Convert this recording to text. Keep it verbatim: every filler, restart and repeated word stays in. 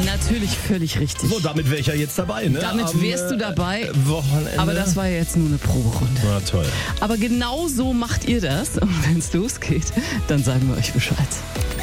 Natürlich völlig richtig. So, damit wäre ich ja jetzt dabei, ne? Damit Am, wärst du dabei. Äh, Wochenende. Aber das war ja jetzt nur eine Proberunde. Na toll. Aber genau so macht ihr das. Und wenn es losgeht, dann sagen wir euch Bescheid.